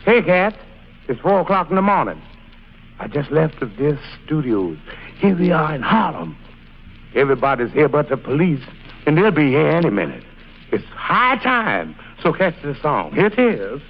Hey, Cat. It's 4 o'clock in the morning. I just left the Disc Studios. Here we are in Harlem. Everybody's here but the police, and they'll be here any minute. It's high time. So catch this song. Here it is.